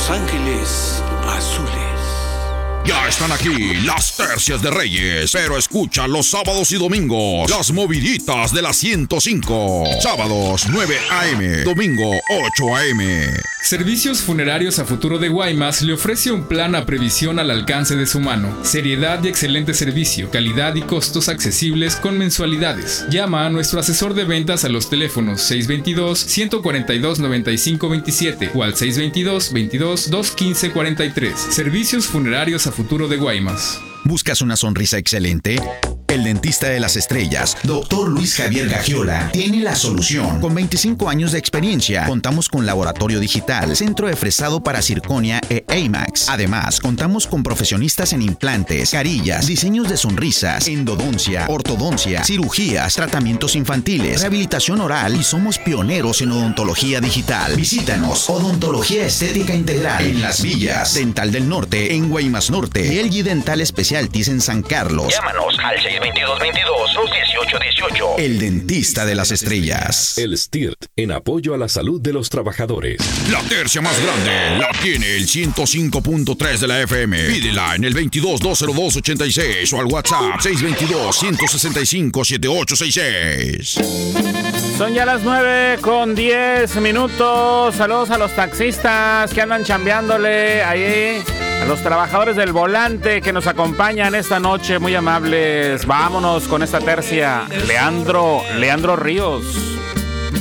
Los Ángeles Azules. Ya están aquí las tercias de Reyes, pero escucha los sábados y domingos las moviditas de la 105. Sábados 9 a.m., domingo 8 a.m. Servicios Funerarios a Futuro de Guaymas le ofrece un plan a previsión al alcance de su mano. Seriedad y excelente servicio, calidad y costos accesibles con mensualidades. Llama a nuestro asesor de ventas a los teléfonos 622-142-9527 o al 622-22-215-43. Servicios Funerarios a Futuro de Guaymas. ¿Buscas una sonrisa excelente? El dentista de las estrellas, Dr. Luis Javier Gagiola, tiene la solución. Con 25 años de experiencia, contamos con laboratorio digital, centro de fresado para circonia e AMAX. Además, contamos con profesionistas en implantes, carillas, diseños de sonrisas, endodoncia, ortodoncia, cirugías, tratamientos infantiles, rehabilitación oral y somos pioneros en odontología digital. Visítanos, Odontología Estética Integral en Las Villas, Dental del Norte en Guaymas Norte y LG Dental Specialties en San Carlos. Llámanos al 622-22-1818. El dentista de las estrellas. El STIRT, en apoyo a la salud de los trabajadores. La tercia más grande la tiene el 105.3 de la FM. Pídela en el 22-202-86 o al WhatsApp 622-165-7866. Son ya las 9:10. Saludos a los taxistas que andan chambeándole ahí, a los trabajadores del volante que nos acompañan esta noche, muy amables. Vámonos con esta tercia. Leandro Ríos.